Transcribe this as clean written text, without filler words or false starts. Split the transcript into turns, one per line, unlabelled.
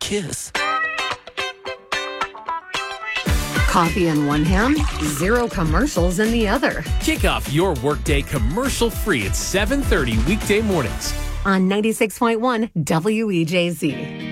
kiss.
Coffee in one hand, zero commercials in the other.
Kick off your workday commercial-free at 7:30 weekday mornings
On 96.1 WEJZ.